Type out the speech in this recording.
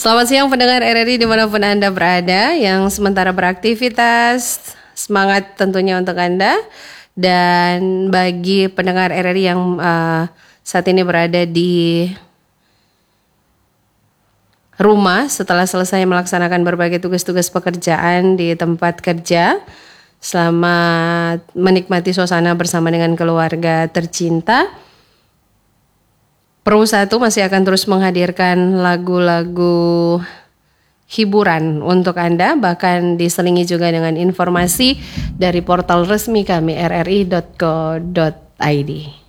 Selamat siang pendengar RRI dimanapun Anda berada, yang sementara beraktivitas, semangat tentunya untuk Anda. Dan bagi pendengar RRI yang saat ini berada di rumah setelah selesai melaksanakan berbagai tugas-tugas pekerjaan di tempat kerja, selamat menikmati suasana bersama dengan keluarga tercinta. Pro 1 masih akan terus menghadirkan lagu-lagu hiburan untuk Anda, bahkan diselingi juga dengan informasi dari portal resmi kami rri.co.id.